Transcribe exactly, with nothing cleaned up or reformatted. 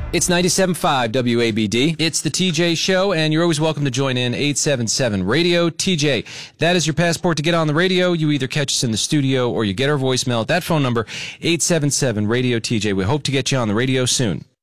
It's ninety-seven point five W A B D. It's the T J Show, and you're always welcome to join in eight seven seven radio T J. That is your passport to get on the radio. You either catch us in the studio or you get our voicemail at that phone number, eight seven seven radio T J. We hope to get you on the radio soon.